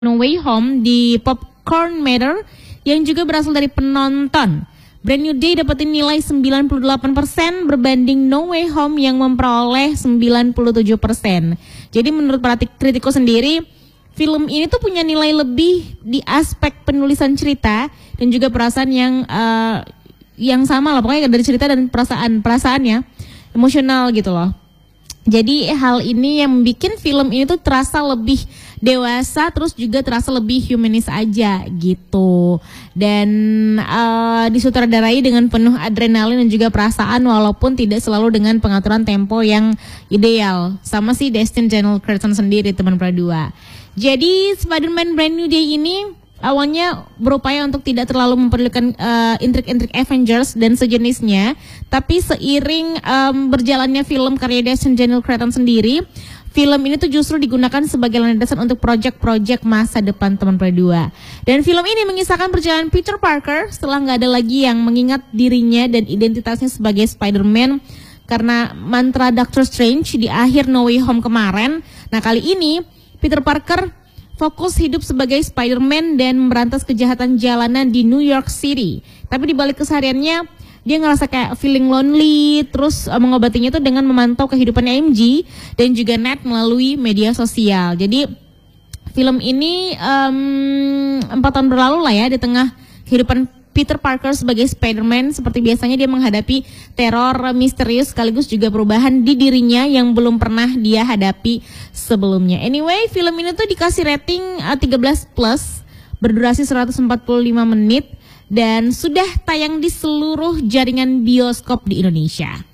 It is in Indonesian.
No Way Home di Popcorn Matter yang juga berasal dari penonton. Brand New Day dapetin nilai 98% berbanding No Way Home yang memperoleh 97%. Jadi menurut para kritikus sendiri, film ini tuh punya nilai lebih di aspek penulisan cerita dan juga perasaan yang sama lah, pokoknya dari cerita dan perasaannya emosional gitu loh. Jadi hal ini yang bikin film ini tuh terasa lebih dewasa, terus juga terasa lebih humanis aja gitu. Dan disutradarai dengan penuh adrenalin dan juga perasaan, walaupun tidak selalu dengan pengaturan tempo yang ideal. Sama si Destin Daniel Cretton sendiri, teman Pradua. Jadi Spider-Man Brand New Day ini awalnya berupaya untuk tidak terlalu memperdulikan intrik-intrik Avengers dan sejenisnya, tapi seiring berjalannya film karya Destin Daniel Cretton sendiri, film ini tuh justru digunakan sebagai landasan untuk proyek-proyek masa depan teman Pradua. Dan film ini mengisahkan perjalanan Peter Parker setelah nggak ada lagi yang mengingat dirinya dan identitasnya sebagai Spider-Man karena mantra Doctor Strange di akhir No Way Home kemarin. Nah, kali ini Peter Parker fokus hidup sebagai Spider-Man dan memberantas kejahatan jalanan di New York City. Tapi di balik kesehariannya, dia ngerasa kayak feeling lonely, terus mengobatinya itu dengan memantau kehidupan MJ dan juga Ned melalui media sosial. Jadi film ini 4 tahun berlalu lah ya, di tengah kehidupan Peter Parker sebagai Spider-Man. Seperti biasanya dia menghadapi teror misterius sekaligus juga perubahan di dirinya yang belum pernah dia hadapi sebelumnya. Anyway, film ini tuh dikasih rating 13+, berdurasi 145 menit dan sudah tayang di seluruh jaringan bioskop di Indonesia.